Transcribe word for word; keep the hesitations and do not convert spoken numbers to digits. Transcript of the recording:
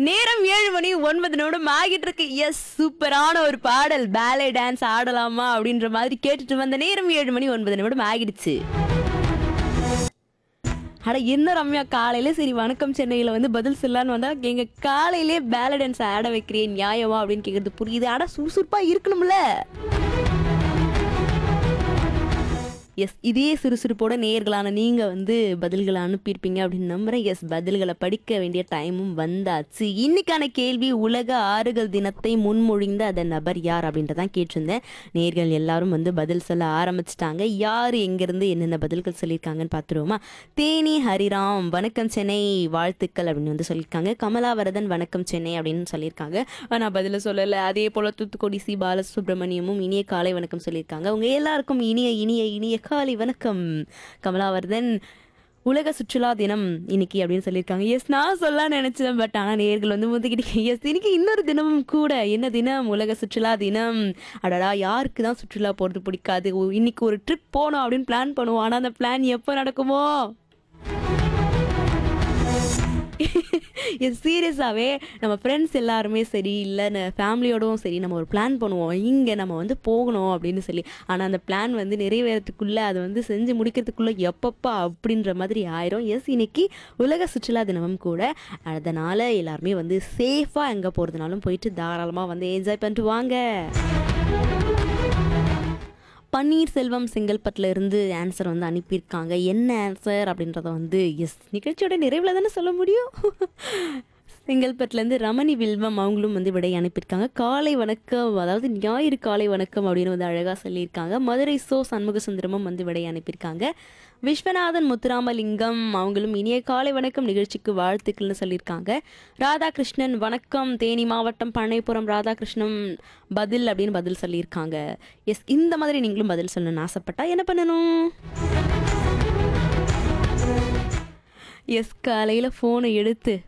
நேரம் ஏழு மணி ஒன்பது நிமிடம் ஆகிட்டு இருக்கு. எஸ், சூப்பரான ஒரு பாடல். பேலே டான்ஸ் ஆடலாமா அப்படின்ற மாதிரி கேட்டுட்டு வந்த நேரம் ஏழு மணி ஒன்பது நிமிடம் ஆகிடுச்சு. அட என்ன ரம்யா, காலையில சரி வணக்கம் சென்னையில வந்து பதில் சொல்லலான்னு வந்தா எங்க காலையிலே பேலே டான்ஸ் ஆட வைக்கிறேன் நியாயமா அப்படின்னு கேக்குறது புரியுது. ஆனா சுறுசுறுப்பா இருக்கணும்ல. எஸ், இதே சுறுசுறுப்போட நேயர்களான நீங்கள் வந்து பதில்களை அனுப்பியிருப்பீங்க அப்படின்னு நம்புகிறேன். எஸ், பதில்களை படிக்க வேண்டிய டைமும் வந்தாச்சு. இன்னைக்கான கேள்வி, உலக ஆறுகள் தினத்தை முன்மொழிந்த அந்த நபர் யார் அப்படின்றதான் கேட்டிருந்தேன். நேயர்கள் எல்லாரும் வந்து பதில் சொல்ல ஆரம்பிச்சிட்டாங்க. யார் எங்கேருந்து என்னென்ன பதில்கள் சொல்லியிருக்காங்கன்னு பார்த்துருவோமா? தேனி ஹரிராம் வணக்கம் சென்னை வாழ்த்துக்கள் அப்படின்னு வந்து சொல்லியிருக்காங்க. கமலாவரதன் வணக்கம் சென்னை அப்படின்னு சொல்லியிருக்காங்க. நான் பதில சொல்லலை. அதே போல் தூத்துக்குடி சி பாலசுப்ரமணியமும் இனிய காலை வணக்கம் சொல்லியிருக்காங்க. உங்க எல்லாருக்கும் இனிய இனிய இனிய காலை வணக்கம். கமலாவர்தன் உலக சுற்றுலா தினம் இன்னைக்கு அப்படின்னு சொல்லியிருக்காங்க. எஸ், நான் சொல்ல நினைச்சேன், பட் ஆனால் நேர்கள் வந்து முந்திக்கிட்டு எஸ் இன்னைக்கு இன்னொரு தினமும் கூட. என்ன தினம்? உலக சுற்றுலா தினம். அடடா, யாருக்கு தான் சுற்றுலா போகிறது பிடிக்காது? இன்னைக்கு ஒரு ட்ரிப் போகணும் அப்படின்னு பிளான் பண்ணுவோம். ஆனால் அந்த பிளான் எப்போ நடக்குமோ? எஸ், சீரியஸாகவே நம்ம ஃப்ரெண்ட்ஸ் எல்லாருமே சரி, இல்லை ஃபேமிலியோடவும் சரி, நம்ம ஒரு பிளான் பண்ணுவோம், இங்கே நம்ம வந்து போகணும் அப்படின்னு சொல்லி. ஆனால் அந்த பிளான் வந்து நிறைவேறத்துக்குள்ளே, அதை வந்து செஞ்சு முடிக்கிறதுக்குள்ளே எப்பப்பா அப்படின்ற மாதிரி ஆயிரும். எஸ், இன்னைக்கு உலக சுற்றுலா தினமும் கூட. அதனால் எல்லாருமே வந்து சேஃபாக எங்கே போகிறதுனாலும் போயிட்டு தாராளமாக வந்து என்ஜாய் பண்ணிட்டு வாங்க. பன்னீர்செல்வம் செங்கல்பட்டில் இருந்து ஆன்சர் வந்து அனுப்பியிருக்காங்க. என்ன ஆன்சர் அப்படின்றத வந்து எஸ் நிகழ்ச்சியோட நிறைவில் தானே சொல்ல முடியும். செங்கல்பட்டுலேருந்து ரமணி வில்வம் அவங்களும் வந்து விடை அனுப்பியிருக்காங்க. காலை வணக்கம், அதாவது ஞாயிறு காலை வணக்கம் அப்படின்னு வந்து அழகாக சொல்லியிருக்காங்க. மதுரை சோ சண்முக சுந்தரமும் வந்து விடை அனுப்பியிருக்காங்க. விஸ்வநாதன் முத்துராமலிங்கம் அவங்களும் இனிய காலை வணக்கம், நிகழ்ச்சிக்கு வாழ்த்துக்கள்னு சொல்லியிருக்காங்க. ராதாகிருஷ்ணன் வணக்கம், தேனி மாவட்டம் பண்ணைப்புறம் ராதாகிருஷ்ணன் பதில் அப்படின்னு பதில் சொல்லியிருக்காங்க. எஸ், இந்த மாதிரி நீங்களும் பதில் சொல்லணும்னு ஆசைப்பட்டா என்ன பண்ணணும்? எஸ், காலையில் ஃபோனை எடுத்து